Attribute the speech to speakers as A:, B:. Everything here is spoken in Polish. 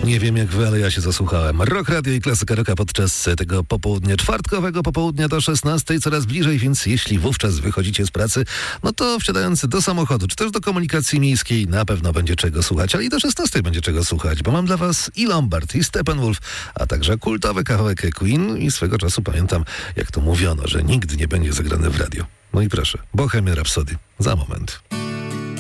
A: Nie wiem jak wy, ale ja się zasłuchałem. Rock Radio i Klasyka Rocka podczas tego popołudnia, czwartkowego popołudnia do 16 coraz bliżej, więc jeśli wówczas wychodzicie z pracy, no to wsiadając do samochodu, czy też do komunikacji miejskiej, na pewno będzie czego słuchać, ale i do 16 będzie czego słuchać, bo mam dla was i Lombard, i Steppenwolf, a także kultowy kawałek Queen i swego czasu pamiętam, jak to mówiono, że nigdy nie będzie zagrany w radio. No i proszę, Bohemian Rhapsody za moment.